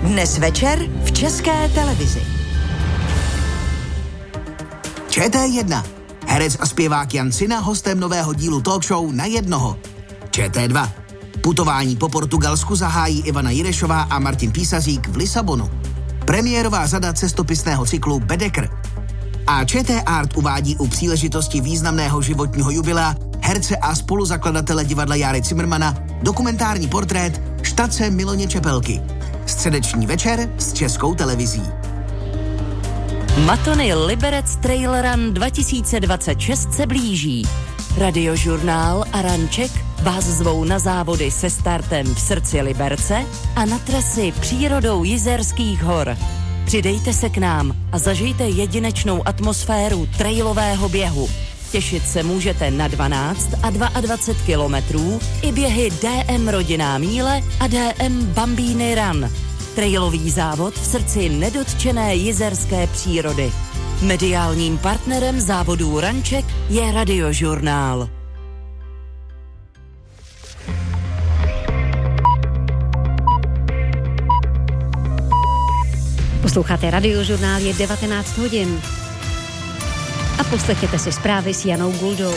Dnes večer v České televizi. ČT1. Herec a zpěvák Jan Sina hostem nového dílu talk show Na jednoho. ČT2. Putování po Portugalsku zahájí Ivana Jirešová a Martin Písazík v Lisabonu. Premiérová řada cestopisného cyklu Bedekr. A ČT Art uvádí u příležitosti významného životního jubilea herce a spoluzakladatele divadla Járy Cimrmana dokumentární portrét Štace Miloně Čepelky. Středeční večer s Českou televizí. Matony Liberec Trail Run 2026 se blíží. Radiožurnál a Ranček vás zvou na závody se startem v srdci Liberce a na trasy přírodou Jizerských hor. Přidejte se k nám a zažijte jedinečnou atmosféru trailového běhu. Těšit se můžete na 12 a 22 kilometrů i běhy DM Rodinná míle a DM Bambíny Run. Trailový závod v srdci nedotčené jizerské přírody. Mediálním partnerem závodů Ranček je Radiožurnál. Posloucháte Radiožurnál, je 19 hodin. A poslechněte si zprávy s Janou Guldou.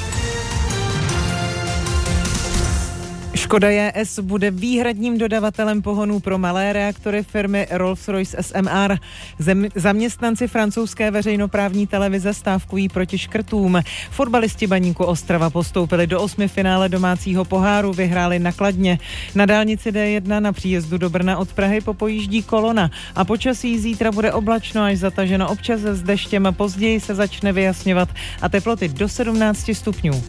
Škoda JS bude výhradním dodavatelem pohonů pro malé reaktory firmy Rolls-Royce SMR. Zaměstnanci francouzské veřejnoprávní televize stávkují proti škrtům. Fotbalisti Baníku Ostrava postoupili do 8. finále domácího poháru, vyhráli na Kladně. Na dálnici D1 na příjezdu do Brna od Prahy popojíždí kolona a počasí zítra bude oblačno až zataženo občas s deštěm a později se začne vyjasňovat a teploty do 17 stupňů.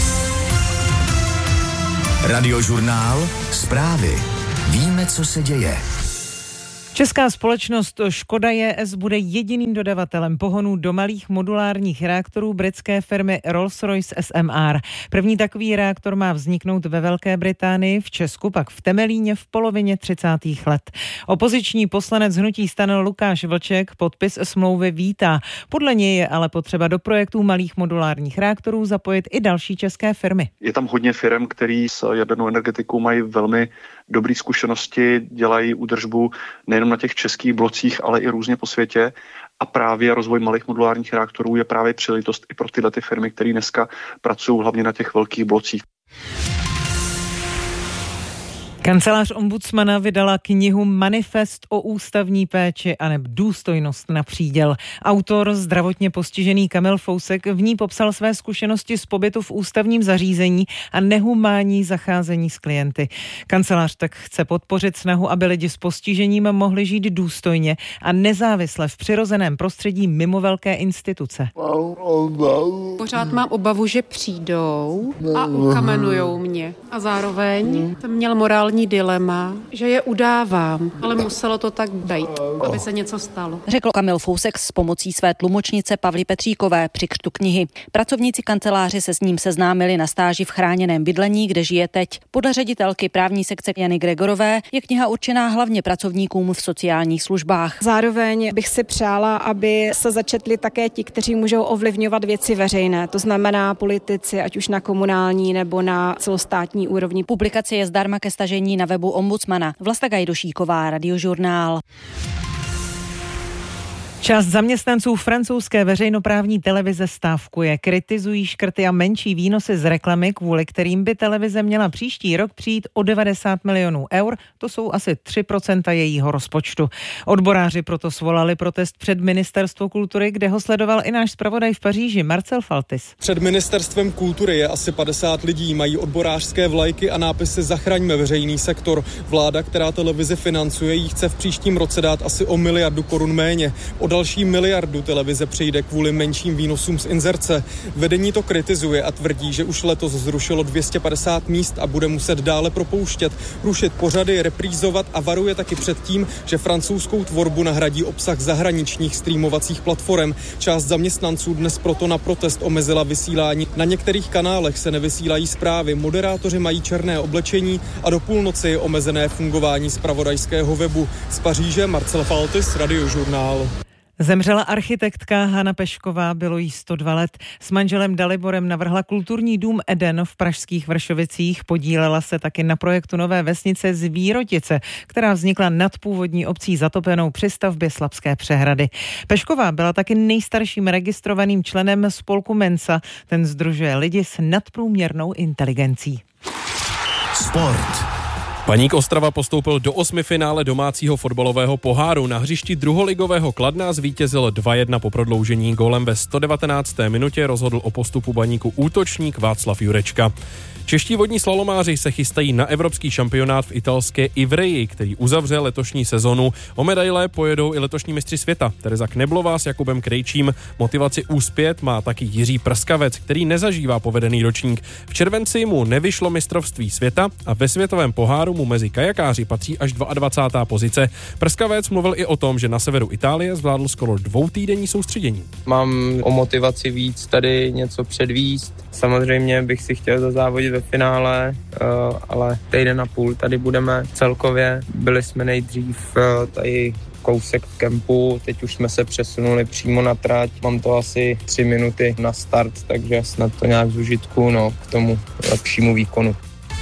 Radiožurnál, zprávy. Víme, co se děje. Česká společnost Škoda JS bude jediným dodavatelem pohonů do malých modulárních reaktorů britské firmy Rolls-Royce SMR. První takový reaktor má vzniknout ve Velké Británii, v Česku pak v Temelíně v polovině 30. let. Opoziční poslanec hnutí STAN Lukáš Vlček podpis smlouvy vítá. Podle něj je ale potřeba do projektů malých modulárních reaktorů zapojit i další české firmy. Je tam hodně firm, který s jadernou energetikou mají velmi dobré zkušenosti, dělají údržbu nejenom na těch českých blocích, ale i různě po světě. A právě rozvoj malých modulárních reaktorů je právě příležitost i pro tyhle ty firmy, které dneska pracují hlavně na těch velkých blocích. Kancelář ombudsmana vydala knihu Manifest o ústavní péči a neb důstojnost na příděl. Autor, zdravotně postižený Kamil Fousek, v ní popsal své zkušenosti z pobytu v ústavním zařízení a nehumánní zacházení s klienty. Kancelář tak chce podpořit snahu, aby lidi s postižením mohli žít důstojně a nezávisle v přirozeném prostředí mimo velké instituce. Pořád mám obavu, že přijdou a ukamenujou mě. A zároveň jsem měl morální dilema, že je udávám, ale muselo to tak být, aby se něco stalo. Řekl Kamil Fousek s pomocí své tlumočnice Pavly Petříkové při křtu knihy. Pracovníci kanceláře se s ním seznámili na stáži v chráněném bydlení, kde žije teď. Podle ředitelky právní sekce Jany Gregorové je kniha určená hlavně pracovníkům v sociálních službách. Zároveň bych si přála, aby se začetli také ti, kteří můžou ovlivňovat věci veřejné, to znamená politici, ať už na komunální nebo na celostátní úrovni. Publikace je zdarma ke stažení na webu ombudsmana. Vlasta Gajdošíková, Radiožurnál. Část zaměstnanců francouzské veřejnoprávní televize stávkuje, kritizují škrty a menší výnosy z reklamy, kvůli kterým by televize měla příští rok přijít o 90 milionů eur, to jsou asi 3% jejího rozpočtu. Odboráři proto svolali protest před Ministerstvo kultury, kde ho sledoval i náš zpravodaj v Paříži Marcel Faltis. Před Ministerstvem kultury je asi 50 lidí, mají odborářské vlajky a nápisy Zachraňme veřejný sektor. Vláda, která televizi financuje, jí chce v příštím roce dát asi o 1 miliardu korun méně. O další 1 miliardu televize přijde kvůli menším výnosům z inzerce. Vedení to kritizuje a tvrdí, že už letos zrušilo 250 míst a bude muset dále propouštět, rušit pořady, reprízovat a varuje taky před tím, že francouzskou tvorbu nahradí obsah zahraničních streamovacích platform. Část zaměstnanců dnes proto na protest omezila vysílání. Na některých kanálech se nevysílají zprávy, moderátoři mají černé oblečení a do půlnoci je omezené fungování zpravodajského webu. Z Paříže Marcel Faltis, Radiožurnál. Zemřela architektka Hana Pešková, bylo jí 102 let. S manželem Daliborem navrhla kulturní dům Eden v pražských Vršovicích. Podílela se taky na projektu nové vesnice Zvírotice, která vznikla nad původní obcí zatopenou při stavbě Slabské přehrady. Pešková byla taky nejstarším registrovaným členem spolku Mensa. Ten sdružuje lidi s nadprůměrnou inteligencí. Sport. Baník Ostrava postoupil do 8. finále domácího fotbalového poháru. Na hřišti druholigového Kladna zvítězil 2-1 po prodloužení. Gólem ve 119. minutě rozhodl o postupu Baníku útočník Václav Jurečka. Čeští vodní slalomáři se chystají na evropský šampionát v italské Ivreji, který uzavře letošní sezonu. O medaile pojedou i letošní mistři světa. Tereza Kneblová s Jakubem Krejčím. Motivaci úspět má taky Jiří Prskavec, který nezažívá povedený ročník. V červenci mu nevyšlo mistrovství světa a ve světovém poháru mu mezi kajakáři patří až 22. pozice. Prskavec mluvil i o tom, že na severu Itálie zvládl skoro 2týdenní soustředění. Mám o motivaci víc tady něco předvíst. Samozřejmě bych si chtěl zazávodit ve finále, ale týden a půl tady budeme celkově. Byli jsme nejdřív tady kousek v kempu, teď už jsme se přesunuli přímo na trať. Mám to asi 3 minuty na start, takže snad to nějak zužitku k tomu lepšímu výkonu.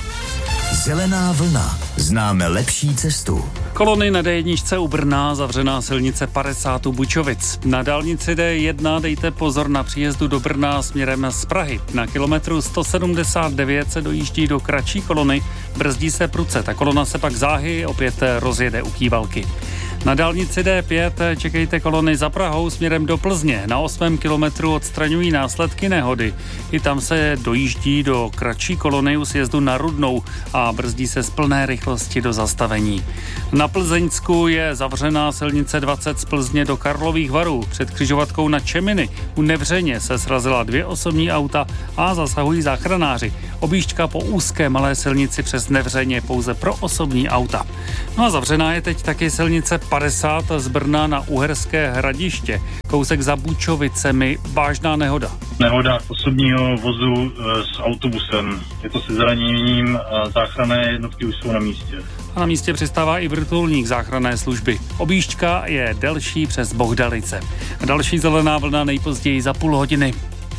Zelená vlna. Známe lepší cestu. Kolony na D1 u Brna, zavřená silnice 50 u Bučovic. Na dálnici D1 dejte pozor na příjezdu do Brna směrem z Prahy. Na kilometru 179 se dojíždí do kratší kolony, brzdí se prudce. Ta kolona se pak záhy opět rozjede u Kývalky. Na dálnici D5 čekejte kolony za Prahou směrem do Plzně. Na 8. kilometru odstraňují následky nehody. I tam se dojíždí do kratší kolony u sjezdu na Rudnou a brzdí se z plné rychlosti do zastavení. Na Plzeňsku je zavřená silnice 20 z Plzně do Karlových Varů. Před křižovatkou na Čeminy u Nevřeně se srazila 2 osobní auta a zasahují záchranáři. Objížďka po úzké malé silnici přes Nevřeně pouze pro osobní auta. No a zavřená je teď taky silnice 50 z Brna na Uherské Hradiště. Kousek za Bučovicemi, vážná nehoda. Nehoda osobního vozu s autobusem. Je to se zraněním, záchranné jednotky už jsou na místě. A na místě přistává i vrtulník záchranné služby. Objížďka je delší přes Bohdalice. A další zelená vlna nejpozději za půl hodiny.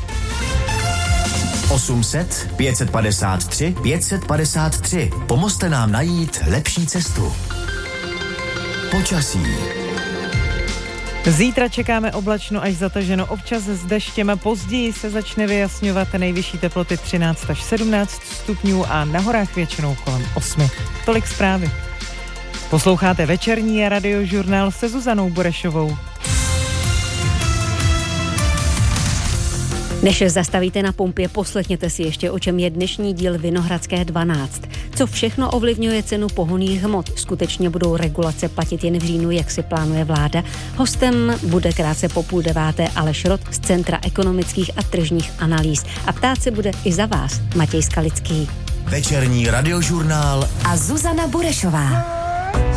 800 553 553. Pomozte nám najít lepší cestu. Počasí. Zítra čekáme oblačno až zataženo, občas s deštěm, později se začne vyjasňovat, nejvyšší teploty 13 až 17 stupňů a na horách většinou kolem 8. Tolik zprávy. Posloucháte večerní radiožurnál se Zuzanou Burešovou. Než zastavíte na pumpě, poslechněte si ještě, o čem je dnešní díl Vinohradské 12. Co všechno ovlivňuje cenu pohonných hmot? Skutečně budou regulace platit jen v říjnu, jak si plánuje vláda? Hostem bude krátce po 8:30 Aleš Rod z Centra ekonomických a tržních analýz. A ptát se bude i za vás Matěj Skalický. Večerní radiožurnál a Zuzana Burešová.